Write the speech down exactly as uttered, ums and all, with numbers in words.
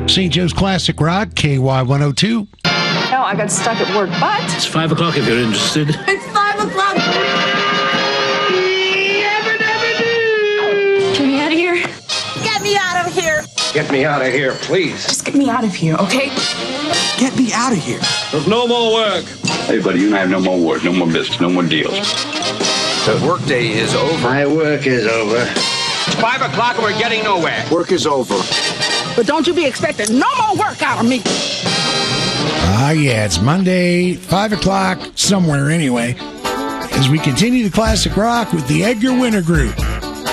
Saint Joe's Classic Rock, K Y one oh two. No, I got stuck at work, but... It's five o'clock if you're interested. It's five o'clock! Get me out of here. Get me out of here. Get me out of here, please. Just get me out of here, okay? Get me out of here. There's no more work. Hey, buddy, you and I have no more work, no more business, no more deals. The workday is over. My work is over. It's five o'clock and we're getting nowhere. Work is over. But don't you be expecting no more work out of me. Ah, yeah, it's Monday, five o'clock, somewhere anyway, as we continue the Classic Rock with the Edgar Winter Group.